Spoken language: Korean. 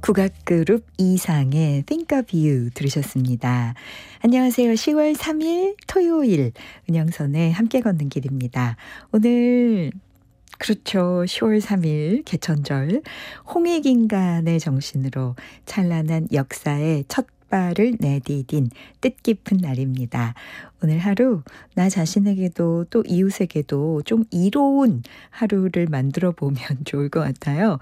국악그룹 이상의 Think of You 들으셨습니다. 안녕하세요. 10월 3일 토요일 은영선의 함께 걷는 길입니다. 오늘 그렇죠. 10월 3일 개천절 홍익인간의 정신으로 찬란한 역사의 첫 발을 내디딘 뜻깊은 날입니다. 오늘 하루 나 자신에게도 또 이웃에게도 좀 이로운 하루를 만들어 보면 좋을 것 같아요.